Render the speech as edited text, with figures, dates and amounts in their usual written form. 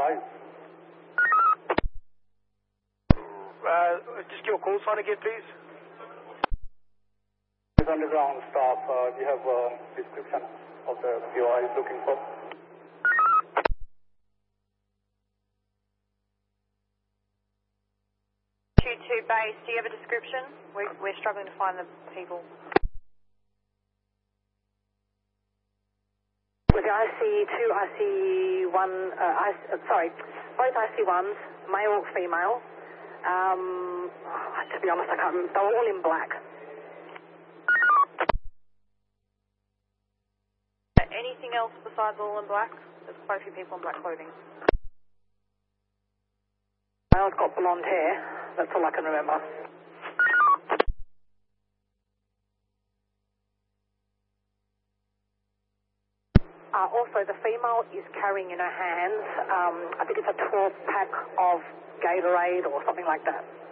5. Just your call sign again, please. Underground staff, do you have a description of the POI is looking for? Q2 base, do you have a description? We're struggling to find the people. With the IC2, IC1, sorry, both IC1s, male or female. To be honest, I can't remember. They were all in black. Anything else besides all in black? There's quite a few people in black clothing. Male's got blonde hair. That's all I can remember. Also, the female is carrying in her hands, I think it's a 12-pack of Gatorade or something like that.